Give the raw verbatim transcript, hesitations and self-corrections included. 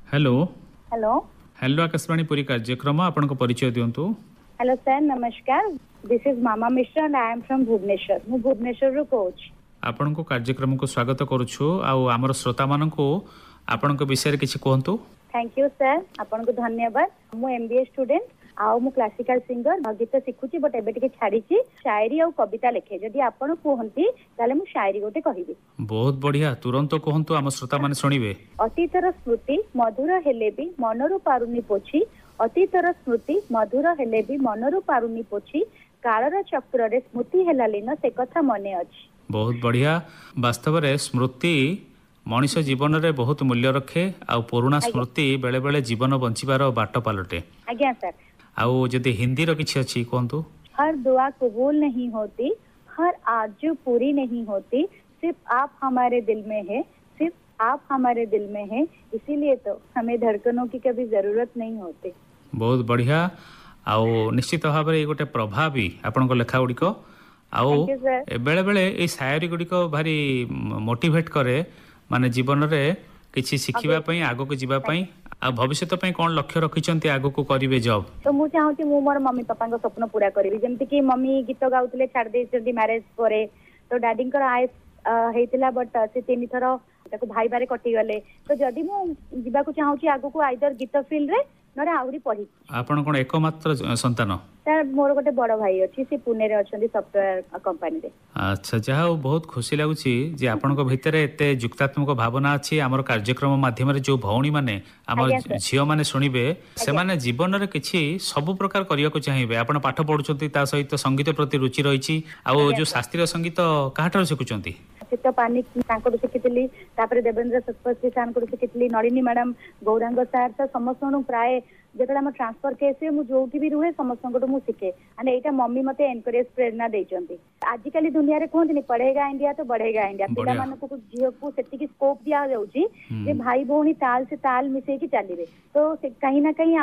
Hello hello hello Akashvani Puri कार्यक्रम आपनको परिचय दियंतु। Hello sir नमस्कार, this is mama Mishra and I am from Bhubaneswar. मु भुवनेश्वर रो कोच। आपनको कार्यक्रम को स्वागत करूछु आउ हमर श्रोता मानको आपनको विषय रे किछि कहंतु। थैंक यू सर, आपनको धन्यवाद। मु एमबीए स्टूडेंट आउ मु क्लासिकल सिंगर गीत शिखुची बट एबे टिके छाड़ीची शायरी और कविता लिखे। जदि आपण कहंती ताले मु शायरी गोटे कहिबी। बहुत बढ़िया, तुरंत कहंतु हम श्रोता माने सुनिबे। अतीतर स्मृति मधुर हेले भी मनरु पारुनी पोछि, अतीतर स्मृति मधुर हेले भी मनरु पारुनी पोछि, कालर चक्र रे स्मृति हेला लीन से कथा मने अछि। बहुत बढ़िया। वास्तव रे स्मृति मनुष्य जीवन रे बहुत मूल्य रखे आ पुराना स्मृति बेले बेले जीवन बंचिबार बाट पलटे। आज्ञा सर। आउ जदि हिंदी रो किछि अछि कहंतु। हर दुआ कबूल नहीं होती, हर आरज़ू पूरी नहीं होती, सिर्फ आप हमारे दिल में है, सिर्फ आप हमारे दिल में है, इसीलिए तो हमें धड़कनों की कभी जरूरत नहीं होती। बहुत बढ़िया। आउ निश्चित भाव में गोटे प्रभाव भी आपन लेखा गुड़िक आउ बेले बेले ये शायरी गुड़िक भारी मोटिवेट करे, माने जीवन रे किछि शिखिबा पई आगो को जीवा पई आ भविष्यत पई कोन लक्ष्य रखिचंती आगो को करिवे जॉब। तो मु चाहूची मु मोर मम्मी पापा को सपन पूरा करिवि। जेमति कि मम्मी गीत गाउतले छाड़ देइचंती मैरिज परे, तो डैडी कर आय हेतिला बट से तीन थर ताको भाई बारे कटि गले। तो जदि मु जीवा को चाहूची आगो को आइदर गीत फील्ड रे नरे आउरी पढी। आपण कोन एकमात्र संतान? सर मोर गोटे बड़ भाई अछि, से पुणे रे अछंती सॉफ्टवेयर कंपनी रे। अच्छा, जहा बहुत खुशी लागुची जे आपण को भीतर एते जुक्तात्मक भावना अछि। हमर कार्यक्रम माध्यम रे जो भौणी माने हमर झियो माने सुनिबे, से माने जीवन रे किछि सब प्रकार करिया को चाहिबे। आपण पाठ पढुचंती ता सहित संगीत प्रति रुचि रहिछि। आ जो शास्त्रीय संगीत काहाटर सिखुचंती? चित्त पानी तांको शिखितली, तापर देवेंद्र सतपथी सार को शिखितली, नलिनी मैडम, गौरांग सार, तो समस्त प्राय जेतला हम ट्रांसफर केस मु जोठी भी रुहे समस्त को मु शिखे। माने एटा मम्मी मते एनकरेज प्रेरणा देचंती। आजिकली दुनिया रे कोहंती पढ़ेगा इंडिया तो बढ़ेगा इंडिया। पिला मानन को झियो को सेति स्कोप दिया जाउची जे भाई भौणी ताल से ताल मिसेकी चलीबे। तो कहीं ना कहीं